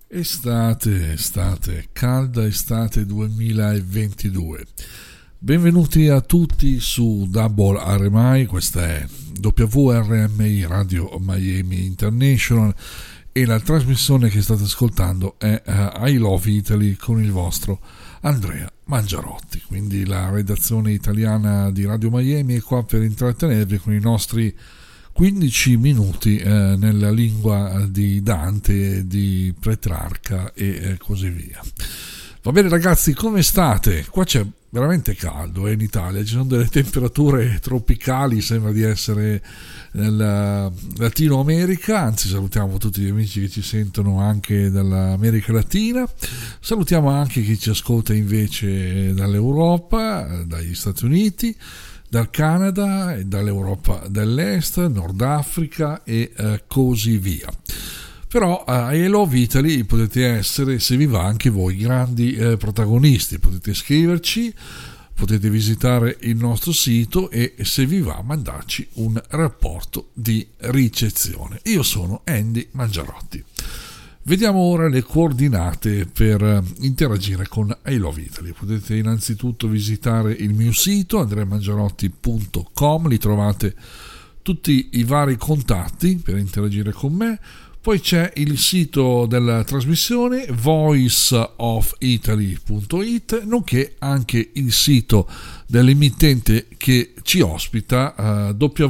Estate, calda estate 2022. Benvenuti a tutti su Double RMI, questa è WRMI Radio Miami International e la trasmissione che state ascoltando è I Love Italy con il vostro Andrea Mangiarotti. Quindi la redazione italiana di Radio Miami è qua per intrattenervi con i nostri 15 minuti nella lingua di Dante, di Petrarca e così via. Va bene ragazzi, come state? Qua c'è veramente caldo in Italia, ci sono delle temperature tropicali, sembra di essere nel Latino America, anzi salutiamo tutti gli amici che ci sentono anche dall'America Latina, salutiamo anche chi ci ascolta invece dall'Europa, dagli Stati Uniti, dal Canada e dall'Europa dell'Est, Nord Africa e così via. Però a I Love Italy potete essere, se vi va, anche voi grandi protagonisti, potete scriverci, potete visitare il nostro sito e se vi va mandarci un rapporto di ricezione. Io sono Andy Mangiarotti. Vediamo ora le coordinate per interagire con I Love Italy. Potete innanzitutto visitare il mio sito andreamangiarotti.com, lì trovate tutti i vari contatti per interagire con me. Poi c'è il sito della trasmissione voiceofitaly.it, nonché anche il sito dell'emittente che ci ospita,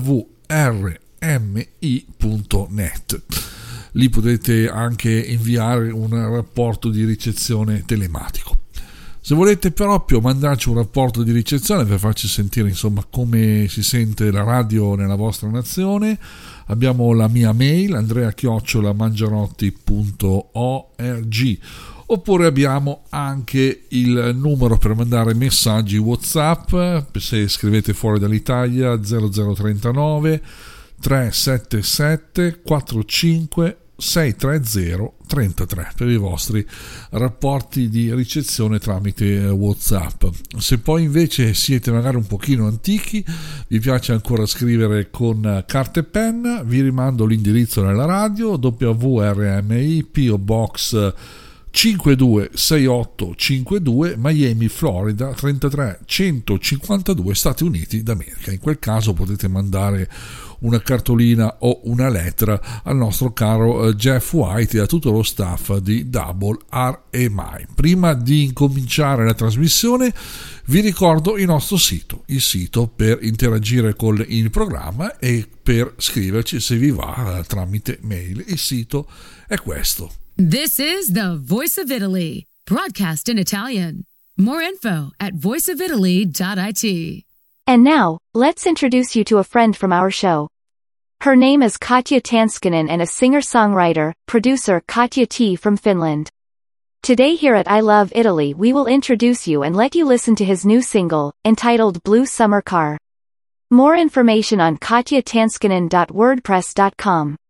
wrmi.net. Lì potete anche inviare un rapporto di ricezione telematico. Se volete proprio mandarci un rapporto di ricezione per farci sentire insomma come si sente la radio nella vostra nazione, abbiamo la mia mail andrea@mangiarotti.org, oppure abbiamo anche il numero per mandare messaggi WhatsApp se scrivete fuori dall'Italia 0039 377 45 630 33 per i vostri rapporti di ricezione tramite WhatsApp. Se poi invece siete magari un pochino antichi, vi piace ancora scrivere con carta e penna, vi rimando l'indirizzo nella radio WRMI PO Box 526852 Miami, Florida 33152 Stati Uniti d'America. In quel caso potete mandare una cartolina o una lettera al nostro caro Jeff White e a tutto lo staff di Double RMI. Prima di incominciare la trasmissione vi ricordo il nostro sito, il sito per interagire con il programma e per scriverci se vi va tramite mail. Il sito è questo. This is the Voice of Italy, broadcast in Italian. More info at voiceofitaly.it. And now, let's introduce you to a friend from our show. Her name is Katja Tanskanen and a singer-songwriter, producer Katja T from Finland. Today here at I Love Italy we will introduce you and let you listen to his new single, entitled Blue Summer Car. More information on katjatanskanen.wordpress.com.